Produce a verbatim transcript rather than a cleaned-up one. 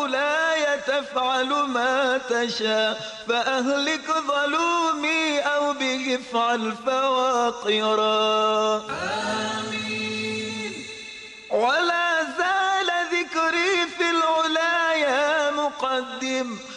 مولاي تفعل ما تشاء، فأهلك ظلومي أو به افعل فواقرا. آمين. ولا زال ذكري في العلا يا مقدم